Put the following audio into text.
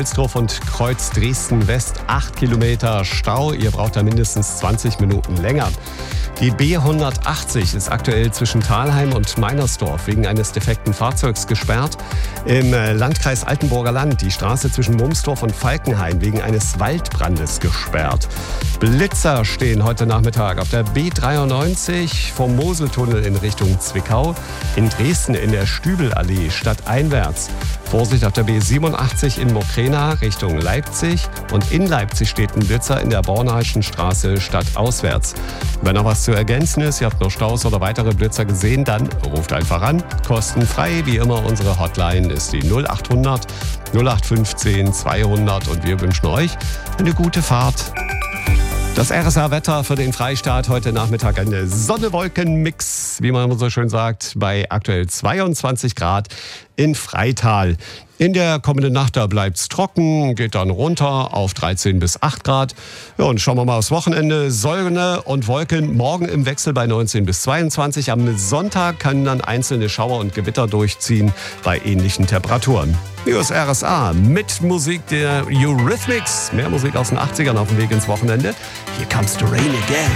Wilsdruff und Kreuz Dresden West 8 Kilometer Stau. Ihr braucht da mindestens 20 Minuten länger. Die B180 ist aktuell zwischen Thalheim und Meinersdorf wegen eines defekten Fahrzeugs gesperrt. Im Landkreis Altenburger Land die Straße zwischen Mumsdorf und Falkenhain wegen eines Waldbrandes gesperrt. Blitzer stehen heute Nachmittag auf der B93 vom Moseltunnel in Richtung Zwickau. In Dresden in der Stübelallee stadteinwärts. Vorsicht auf der B87 in Mokrena Richtung Leipzig. Und in Leipzig steht ein Blitzer in der Bornheischen Straße stadtauswärts. Wenn noch was zu ergänzen ist, ihr habt noch Staus oder weitere Blitzer gesehen, dann ruft einfach an. Kostenfrei, wie immer, unsere Hotline ist die 0800 0815 200 und wir wünschen euch eine gute Fahrt. Das RSA-Wetter für den Freistaat heute Nachmittag ein Sonne-Wolken-Mix, wie man so schön sagt, bei aktuell 22 Grad in Freital. In der kommenden Nacht, da bleibt es trocken, geht dann runter auf 13 bis 8 Grad. Ja, und schauen wir mal aufs Wochenende. Sonne und Wolken morgen im Wechsel bei 19 bis 22. Am Sonntag können dann einzelne Schauer und Gewitter durchziehen bei ähnlichen Temperaturen. News RSA mit Musik der Eurythmics. Mehr Musik aus den 80ern auf dem Weg ins Wochenende. Here comes the rain again.